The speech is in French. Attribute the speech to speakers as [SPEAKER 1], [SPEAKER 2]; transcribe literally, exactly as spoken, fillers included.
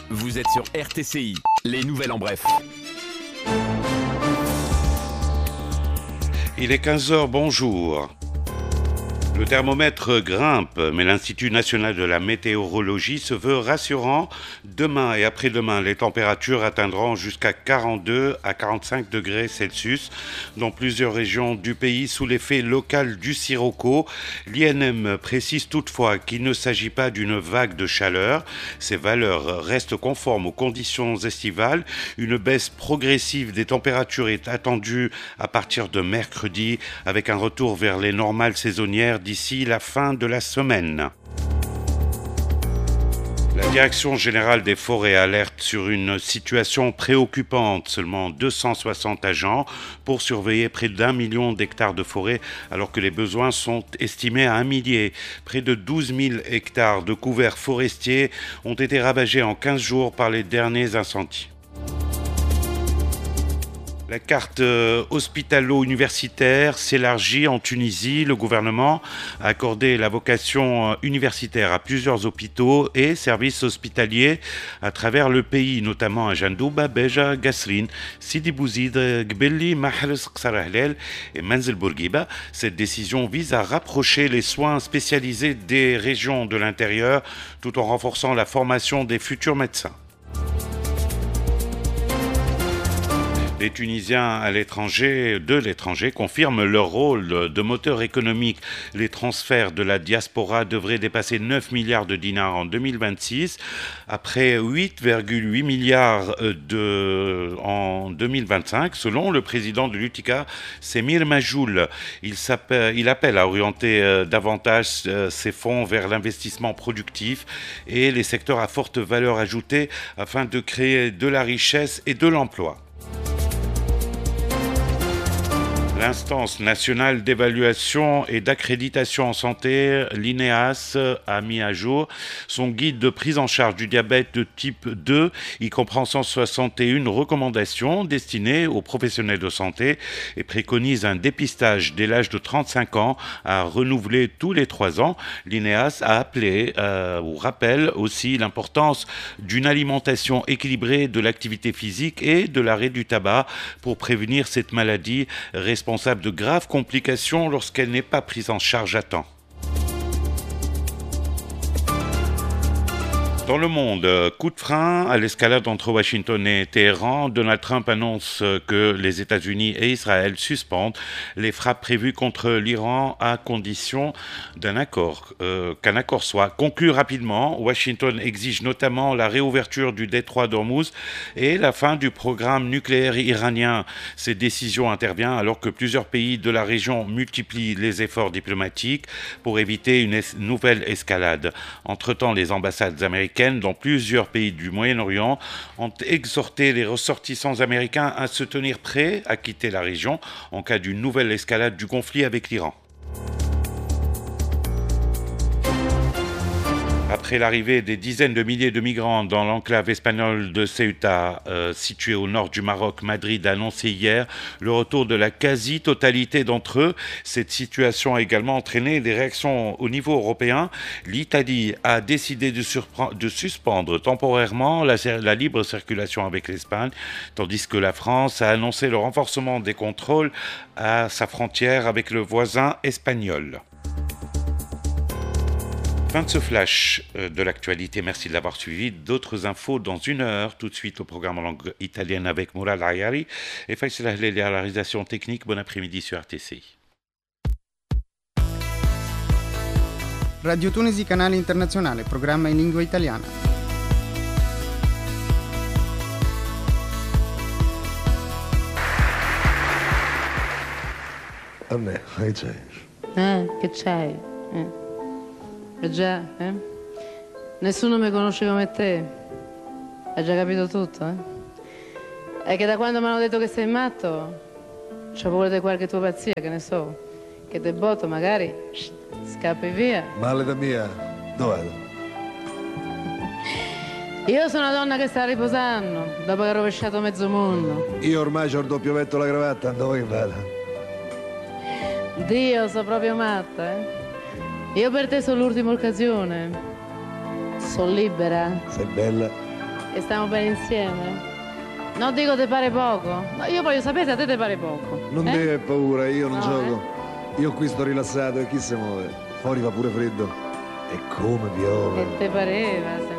[SPEAKER 1] Vous êtes sur R T C I, les nouvelles en bref.
[SPEAKER 2] Il est quinze heures, bonjour. Le thermomètre grimpe, mais l'Institut national de la météorologie se veut rassurant. Demain et après-demain, les températures atteindront jusqu'à quarante-deux à quarante-cinq degrés Celsius dans plusieurs régions du pays sous l'effet local du sirocco. L'I N M précise toutefois qu'il ne s'agit pas d'une vague de chaleur. Ces valeurs restent conformes aux conditions estivales. Une baisse progressive des températures est attendue à partir de mercredi avec un retour vers les normales saisonnières d'ici la fin de la semaine. La Direction générale des forêts alerte sur une situation préoccupante. Seulement deux cent soixante agents pour surveiller près d'un million d'hectares de forêt alors que les besoins sont estimés à un millier. Près de douze mille hectares de couverts forestiers ont été ravagés en quinze jours par les derniers incendies. La carte hospitalo-universitaire s'élargit en Tunisie. Le gouvernement a accordé la vocation universitaire à plusieurs hôpitaux et services hospitaliers à travers le pays, notamment à Jandouba, Béja, Gasserine, Sidi Bouzid, Gbelli, Mahres, Ksarahlel et Manzil Bourguiba. Cette décision vise à rapprocher les soins spécialisés des régions de l'intérieur tout en renforçant la formation des futurs médecins. Les Tunisiens à l'étranger, de l'étranger confirment leur rôle de moteur économique. Les transferts de la diaspora devraient dépasser neuf milliards de dinars en deux mille vingt-six, après huit virgule huit milliards de, en deux mille vingt-cinq, selon le président de l'U T I C A, Semir Majoul. Il, il appelle à orienter euh, davantage euh, ces fonds vers l'investissement productif et les secteurs à forte valeur ajoutée afin de créer de la richesse et de l'emploi. L'instance nationale d'évaluation et d'accréditation en santé, l'I N E A S, a mis à jour son guide de prise en charge du diabète de type deux. Il comprend cent soixante et une recommandations destinées aux professionnels de santé et préconise un dépistage dès l'âge de trente-cinq ans à renouveler tous les trois ans. L'I N E A S a appelé euh, ou rappelle aussi l'importance d'une alimentation équilibrée, de l'activité physique et de l'arrêt du tabac pour prévenir cette maladie responsable de graves complications lorsqu'elle n'est pas prise en charge à temps. Dans le monde, coup de frein à l'escalade entre Washington et Téhéran. Donald Trump annonce que les États-Unis et Israël suspendent les frappes prévues contre l'Iran à condition d'un accord, euh, qu'un accord soit conclu rapidement. Washington exige notamment la réouverture du détroit d'Ormuz et la fin du programme nucléaire iranien. Cette décision intervient alors que plusieurs pays de la région multiplient les efforts diplomatiques pour éviter une es- nouvelle escalade. Entre-temps, les ambassades américaines dans plusieurs pays du Moyen-Orient ont exhorté les ressortissants américains à se tenir prêts à quitter la région en cas d'une nouvelle escalade du conflit avec l'Iran. Après l'arrivée des dizaines de milliers de migrants dans l'enclave espagnole de Ceuta, euh, située au nord du Maroc, Madrid a annoncé hier le retour de la quasi-totalité d'entre eux. Cette situation a également entraîné des réactions au niveau européen. L'Italie a décidé de, surpre- de suspendre temporairement la, la libre circulation avec l'Espagne, tandis que la France a annoncé le renforcement des contrôles à sa frontière avec le voisin espagnol. Fin de ce flash de l'actualité, merci de l'avoir suivi. D'autres infos dans une heure, tout de suite au programme en langue italienne avec Mourad Ayari et Faisal Ahleli à la réalisation technique. Bon après-midi sur R T C I.
[SPEAKER 3] Radio Tunisi, canale internazionale, programma in lingua italiana.
[SPEAKER 4] A me, che c'è?
[SPEAKER 5] Eh, che c'hai? Eh. Eh già, eh? Nessuno mi conosce come te. Hai già capito tutto, eh? È che da quando mi hanno detto che sei matto, c'ho paura di qualche tua pazzia, che ne so. Che te botto, magari shh, scappi via.
[SPEAKER 4] Male da mia, dove vado?
[SPEAKER 5] Io sono una donna che sta riposando, dopo che ha rovesciato mezzo mondo.
[SPEAKER 4] Io ormai c'ho il doppio petto la cravatta, dove vado?
[SPEAKER 5] Dio, sono proprio matta, eh? Io per te sono l'ultima occasione. Sono libera.
[SPEAKER 4] Sei bella.
[SPEAKER 5] E stiamo bene insieme? Non dico te pare poco. No, io voglio sapere se a te te pare poco.
[SPEAKER 4] Non
[SPEAKER 5] eh?
[SPEAKER 4] devi avere paura, io non
[SPEAKER 5] No,
[SPEAKER 4] gioco. Io qui sto rilassato e chi si muove? Fuori fa pure freddo. E come piove.
[SPEAKER 5] Che te pareva?